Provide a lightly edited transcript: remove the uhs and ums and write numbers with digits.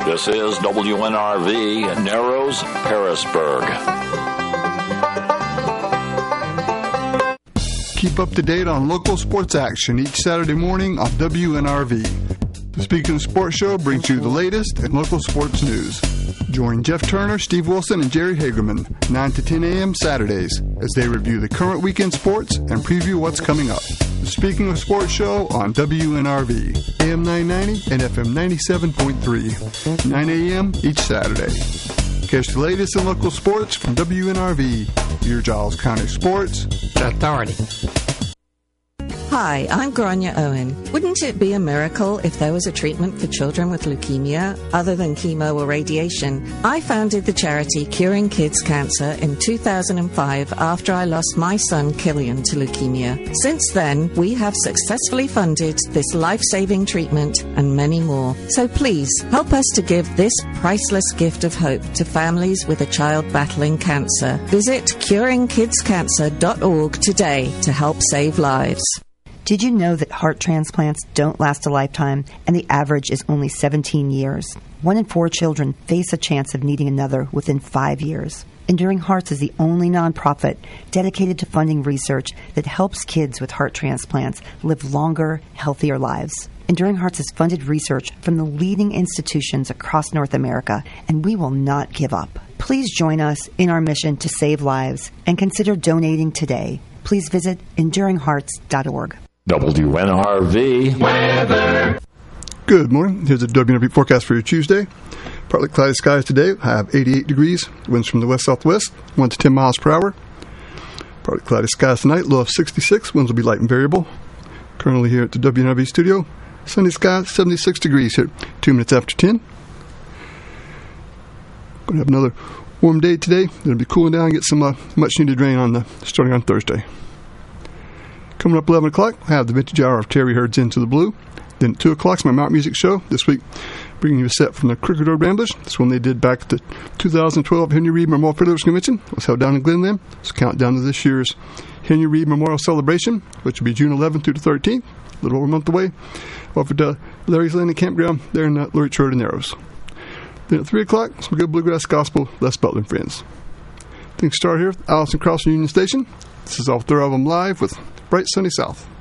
This is WNRV Narrows, Harrisburg. Keep up to date on local sports action each Saturday morning on WNRV. The Speaking of Sports Show brings you the latest in local sports news. Join Jeff Turner, Steve Wilson, and Jerry Hagerman 9 to 10 a.m. Saturdays as they review the current weekend sports and preview what's coming up. The Speaking of Sports Show on WNRV, AM 990 and FM 97.3, 9 a.m. each Saturday. Catch the latest in local sports from WNRV, your Giles County Sports Authority. Hi, I'm Grania Owen. Wouldn't it be a miracle if there was a treatment for children with leukemia other than chemo or radiation? I founded the charity Curing Kids Cancer in 2005 after I lost my son Killian to leukemia. Since then, we have successfully funded this life-saving treatment and many more. So please, help us to give this priceless gift of hope to families with a child battling cancer. Visit curingkidscancer.org today to help save lives. Did you know that heart transplants don't last a lifetime and the average is only 17 years? 1 in 4 children face a chance of needing another within 5 years. Enduring Hearts is the only nonprofit dedicated to funding research that helps kids with heart transplants live longer, healthier lives. Enduring Hearts has funded research from the leading institutions across North America, and we will not give up. Please join us in our mission to save lives and consider donating today. Please visit enduringhearts.org. WNRV weather. Good morning. Here's a WNRV forecast for your Tuesday. Partly cloudy skies today. I have 88 degrees. Winds from the west-southwest, 1 to 10 miles per hour. Partly cloudy skies tonight. Low of 66. Winds will be light and variable. Currently here at the WNRV studio. Sunny skies, 76 degrees here. 2 minutes after 10. Going to have another warm day today. It'll be cooling down and get some much-needed rain starting on Thursday. Coming up 11 o'clock, I have the vintage hour of Terry Hurd's Into the Blue. Then at 2 o'clock is my Mount Music Show. This week, bringing you a set from the Crooked Road Ramblers. This one they did back at the 2012 Henry Reed Memorial Fiddlers Convention. It was held down in Glenland. It's a countdown to this year's Henry Reed Memorial Celebration, which will be June 11th through the 13th, a little over a month away, over at Larry's Landing Campground there in Lurch Road in Narrows. Then at 3 o'clock, some good bluegrass gospel, Les Butler and Friends. Things start here with Allison Cross from Union Station. This is Off the Album Live with Bright Sunny South.